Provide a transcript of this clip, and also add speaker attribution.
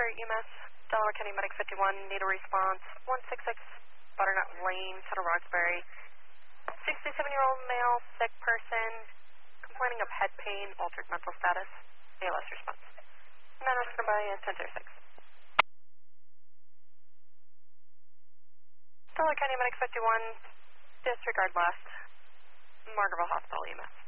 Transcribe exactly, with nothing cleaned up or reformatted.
Speaker 1: Fire E M S, Delaware County Medic fifty-one, need a response, one six six Butternut Lane, Kettle Roxbury. sixty-seven-year-old male, sick person, complaining of head pain, altered mental status, A L S response. Man responded by ten oh six. Delaware County Medic fifty-one, disregard last, Margaretville Hospital E M S.